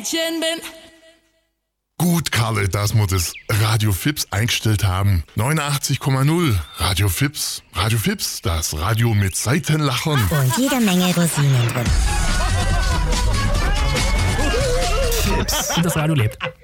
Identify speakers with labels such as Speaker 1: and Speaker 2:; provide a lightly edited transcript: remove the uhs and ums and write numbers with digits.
Speaker 1: Gut, Karle, dass wir das Radio Fips eingestellt haben. 89,0 Radio Fips. Radio Fips, das Radio mit Seitenlachern.
Speaker 2: Und jede Menge Rosinen drin.
Speaker 3: Fips. Das Radio lebt.